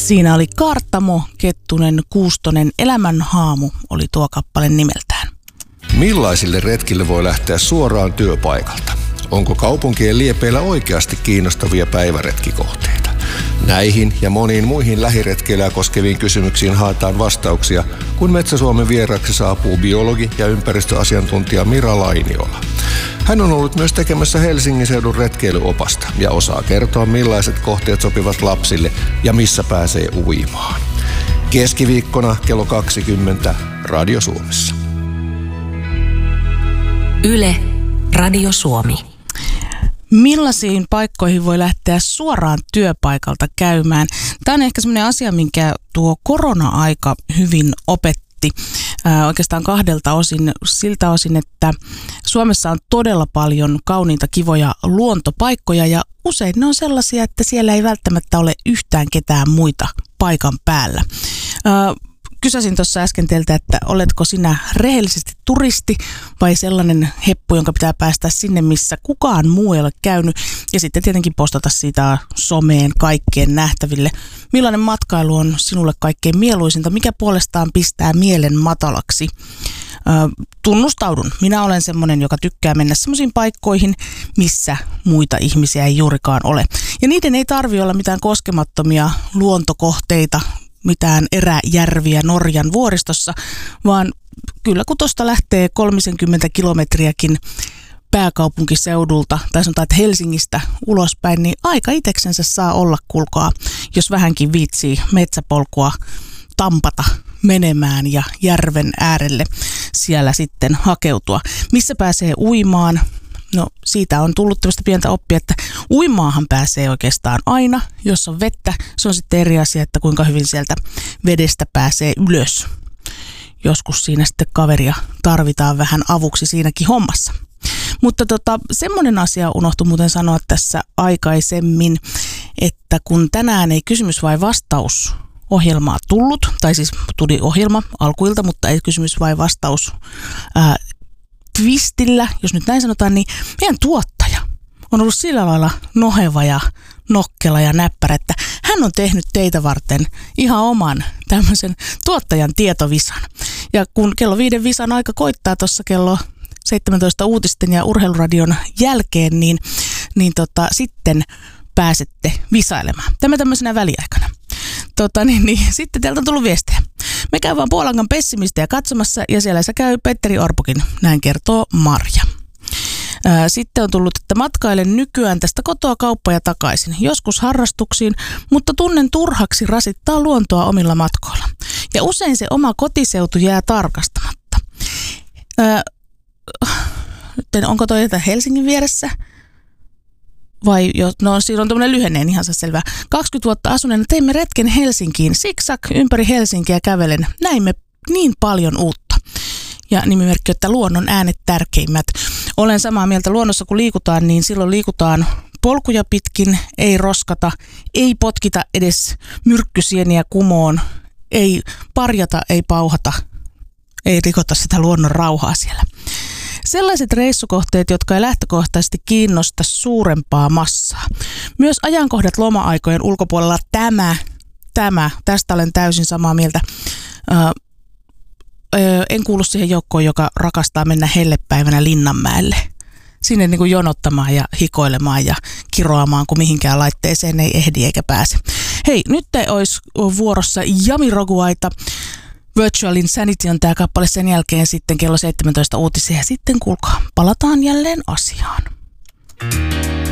Siinä oli Kaartamo, Kettunen, Kuustonen, Elämän haamu oli tuo kappale nimeltään. Millaisille retkille voi lähteä suoraan työpaikalta? Onko kaupunkien liepeillä oikeasti kiinnostavia päiväretkikohteita? Näihin ja moniin muihin lähiretkeilyä koskeviin kysymyksiin haetaan vastauksia, kun Metsä-Suomen vieraksi saapuu biologi ja ympäristöasiantuntija Mira Lainiola. Hän on ollut myös tekemässä Helsingin seudun retkeilyopasta ja osaa kertoa, millaiset kohteet sopivat lapsille ja missä pääsee uimaan. Keskiviikkona kello 20 Radio Suomessa. Yle, Radio Suomi. Millaisiin paikkoihin voi lähteä suoraan työpaikalta käymään? Tämä on ehkä sellainen asia, minkä tuo korona-aika hyvin opetti. Oikeastaan kahdelta osin. Siltä osin, että Suomessa on todella paljon kauniita, kivoja luontopaikkoja ja usein ne on sellaisia, että siellä ei välttämättä ole yhtään ketään muita paikan päällä. Kysäsin tuossa äsken teiltä, että oletko sinä rehellisesti turisti vai sellainen heppu, jonka pitää päästä sinne, missä kukaan muu ei ole käynyt. Ja sitten tietenkin postata siitä someen kaikkien nähtäville. Millainen matkailu on sinulle kaikkein mieluisinta? Mikä puolestaan pistää mielen matalaksi? Tunnustaudun. Minä olen semmoinen, joka tykkää mennä semmoisiin paikkoihin, missä muita ihmisiä ei juurikaan ole. Ja niiden ei tarvitse olla mitään koskemattomia luontokohteita, mitään eräjärviä Norjan vuoristossa, vaan kyllä kun tuosta lähtee 30 kilometriäkin pääkaupunkiseudulta, tai sanotaan, että Helsingistä ulospäin, niin aika iteksensä saa olla, kuulkaa, jos vähänkin viitsii metsäpolkua tampata menemään ja järven äärelle siellä sitten hakeutua. Missä pääsee uimaan? No siitä on tullut tämmöistä pientä oppia, että uimaahan pääsee oikeastaan aina, jos on vettä. Se on sitten eri asia, että kuinka hyvin sieltä vedestä pääsee ylös. Joskus siinä sitten kaveria tarvitaan vähän avuksi siinäkin hommassa. Mutta semmoinen asia unohtui muuten sanoa tässä aikaisemmin, että kun tänään ei kysymys vai vastaus ohjelmaa tullut, tai siis tuli ohjelma alkuilta, mutta ei kysymys vai vastaus twistillä, jos nyt näin sanotaan, niin meidän tuottaja on ollut sillä lailla noheva ja nokkela ja näppärä, että hän on tehnyt teitä varten ihan oman tämmöisen tuottajan tietovisan. Ja kun kello 5 visan aika koittaa tuossa kello 17 uutisten ja urheiluradion jälkeen, niin sitten pääsette visailemaan. Tämä tämmöisenä väliaikana. Sitten teiltä on tullut viestejä. Me käy vaan Puolangan pessimistejä katsomassa ja siellä se käy Petteri Orpokin, näin kertoo Marja. Sitten on tullut, että matkailen nykyään tästä kotoa kauppa ja takaisin, joskus harrastuksiin, mutta tunnen turhaksi rasittaa luontoa omilla matkoilla. Ja usein se oma kotiseutu jää tarkastamatta. Onko toi Helsingin vieressä? Vai siinä on tämmöinen lyhenneen ihan selvä. 20 vuotta asuneena teimme retken Helsinkiin, siksak ympäri Helsinkiä kävelen. Näimme niin paljon uutta. Ja nimimerkki, että luonnon äänet tärkeimmät. Olen samaa mieltä, luonnossa kun liikutaan, niin silloin liikutaan polkuja pitkin, ei roskata, ei potkita edes myrkkysieniä kumoon, ei parjata, ei pauhata, ei rikota sitä luonnon rauhaa siellä. Sellaiset reissukohteet, jotka ei lähtökohtaisesti kiinnosta suurempaa massaa. Myös ajankohdat loma-aikojen ulkopuolella tästä olen täysin samaa mieltä. En kuulu siihen joukkoon, joka rakastaa mennä hellepäivänä Linnanmäelle. Sinne niin kuin jonottamaan ja hikoilemaan ja kiroamaan, kun mihinkään laitteeseen ei ehdi eikä pääse. Hei, nyt olisi vuorossa Jamiroquaita. Virtual Insanity on tämä kappale, sen jälkeen sitten kello 17 uutisia ja sitten kuulkaa, palataan jälleen asiaan.